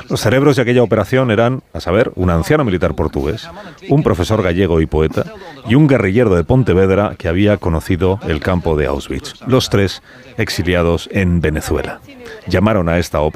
Los cerebros de aquella operación eran, a saber, un anciano militar portugués, un profesor gallego y poeta y un guerrillero de Pontevedra que había conocido el campo de Auschwitz. Los tres exiliados en Venezuela. Llamaron a esta operación